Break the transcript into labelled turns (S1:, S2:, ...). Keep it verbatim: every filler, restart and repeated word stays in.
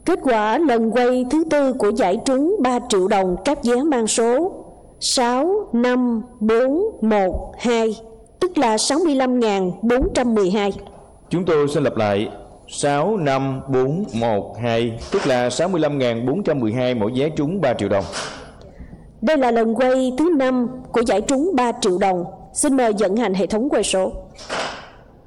S1: Kết quả lần quay thứ tư của giải trúng ba triệu đồng các vé mang số sáu năm bốn một hai, tức là sáu mươi lăm nghìn bốn trăm mười hai.
S2: Chúng tôi xin lặp lại: sáu năm bốn một hai, tức là sáu mươi lăm nghìn bốn trăm mười hai mỗi vé trúng ba triệu đồng.
S1: Đây là lần quay thứ năm của giải trúng ba triệu đồng. Xin mời vận hành hệ thống quay số.